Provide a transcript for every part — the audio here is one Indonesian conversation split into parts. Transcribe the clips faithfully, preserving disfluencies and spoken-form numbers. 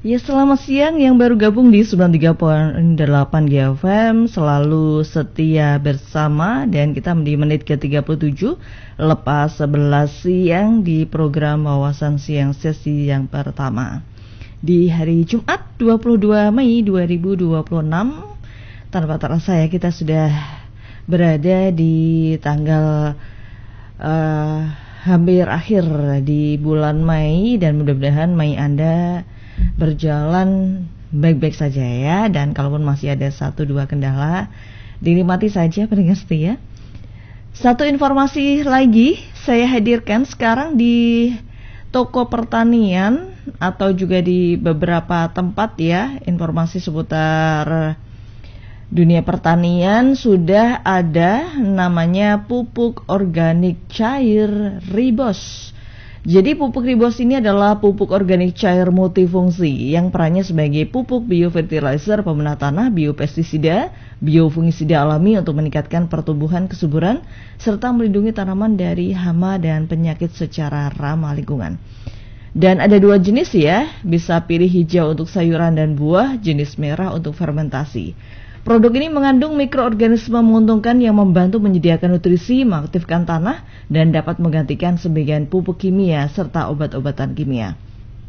Ya, selamat siang yang baru gabung di sembilan puluh tiga koma delapan G F M, selalu setia bersama, dan kita di menit ke tiga puluh tujuh lepas sebelas siang di program Wawasan Siang sesi yang pertama. Di hari Jumat dua puluh dua Mei dua ribu dua puluh enam, tanpa terasa ya kita sudah berada di tanggal uh, hampir akhir di bulan Mei, dan mudah-mudahan Mei Anda berjalan baik-baik saja ya. Dan kalaupun masih ada satu dua kendala, dinikmati saja pendengar setia. Satu informasi lagi saya hadirkan sekarang di toko pertanian atau juga di beberapa tempat ya, informasi seputar dunia pertanian. Sudah ada namanya pupuk organik cair Ribos. Jadi pupuk Ribos ini adalah pupuk organik cair multifungsi yang perannya sebagai pupuk biofertilizer, pemenah tanah, biopestisida, biofungisida alami untuk meningkatkan pertumbuhan kesuburan serta melindungi tanaman dari hama dan penyakit secara ramah lingkungan. Dan ada dua jenis ya, bisa pilih hijau untuk sayuran dan buah, jenis merah untuk fermentasi. Produk ini mengandung mikroorganisme menguntungkan yang membantu menyediakan nutrisi, mengaktifkan tanah, dan dapat menggantikan sebagian pupuk kimia serta obat-obatan kimia.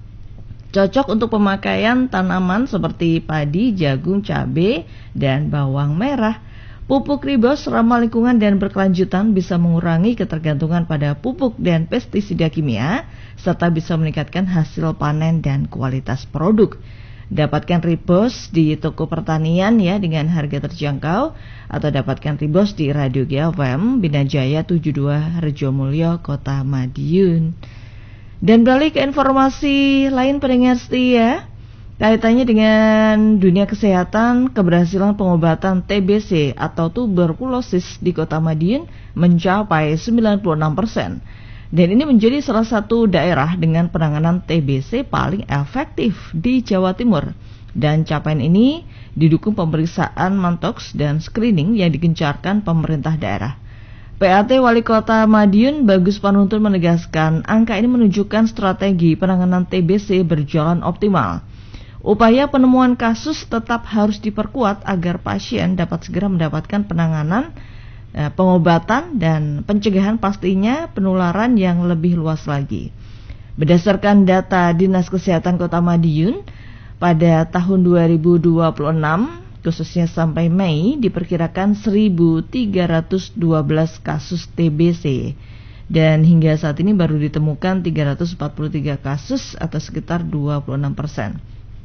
Cocok untuk pemakaian tanaman seperti padi, jagung, cabai, dan bawang merah. Pupuk Ribos ramah lingkungan dan berkelanjutan, bisa mengurangi ketergantungan pada pupuk dan pestisida kimia, serta bisa meningkatkan hasil panen dan kualitas produk. Dapatkan Ribos di toko pertanian ya dengan harga terjangkau, atau dapatkan Ribos di Radio G F M Bina Jaya tujuh puluh dua Harjomulyo, Kota Madiun. Dan beralih ke informasi lain pendengar setia, kaitannya dengan dunia kesehatan, keberhasilan pengobatan T B C atau tuberkulosis di Kota Madiun mencapai sembilan puluh enam persen. Dan ini menjadi salah satu daerah dengan penanganan T B C paling efektif di Jawa Timur. Dan capaian ini didukung pemeriksaan mantoks dan screening yang digencarkan pemerintah daerah. P A T Wali Kota Madiun Bagus Panuntun menegaskan angka ini menunjukkan strategi penanganan T B C berjalan optimal. Upaya penemuan kasus tetap harus diperkuat agar pasien dapat segera mendapatkan penanganan, pengobatan, dan pencegahan pastinya penularan yang lebih luas lagi. Berdasarkan data Dinas Kesehatan Kota Madiun, pada tahun dua ribu dua puluh enam, khususnya sampai Mei, diperkirakan seribu tiga ratus dua belas kasus T B C. Dan hingga saat ini baru ditemukan tiga ratus empat puluh tiga kasus atau sekitar dua puluh enam persen.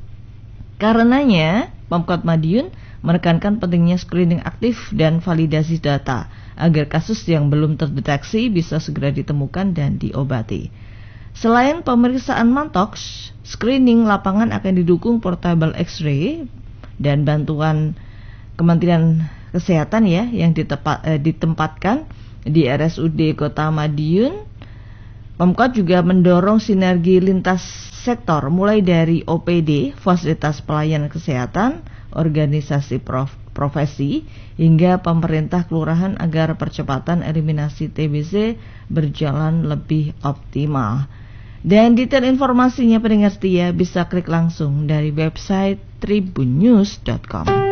Karenanya, Pemkot Madiun menekankan pentingnya screening aktif dan validasi data agar kasus yang belum terdeteksi bisa segera ditemukan dan diobati. Selain pemeriksaan mantoks, screening lapangan akan didukung portable X-ray dan bantuan Kementerian Kesehatan ya yang ditepat, eh, ditempatkan di R S U D Kota Madiun. Pemkot juga mendorong sinergi lintas sektor mulai dari O P D, fasilitas pelayanan kesehatan, organisasi prof, profesi, hingga pemerintah kelurahan agar percepatan eliminasi T B C berjalan lebih optimal. Dan detail informasinya pendengar setia bisa klik langsung dari website tribunnews dot com.